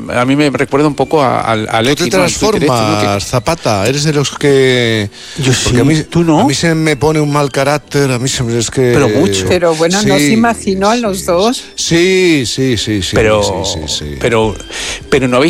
a mí me recuerda un poco al Tú te transformas, Zapata, eres de los que... Yo sí, porque a mí, ¿tú no? A mí se me pone un mal carácter, a mí se me... Es que... Pero mucho. Pero bueno, sí, ¿no se imaginó a los dos? Sí. Pero no habéis